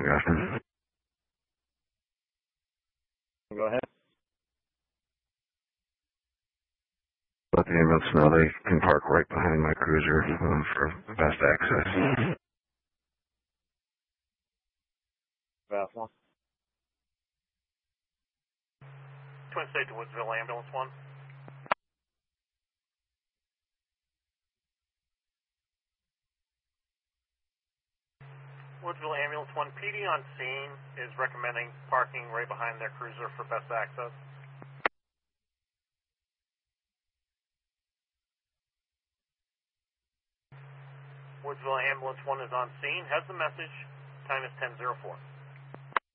Augusta. Go ahead. Let the ambulance know they can park right behind my cruiser for best access. Fast one. Twin State to Woodsville Ambulance 1. Woodsville Ambulance 1, PD on scene is recommending parking right behind their cruiser for best access. Woodsville Ambulance 1 is on scene, has the message, time is 10:04.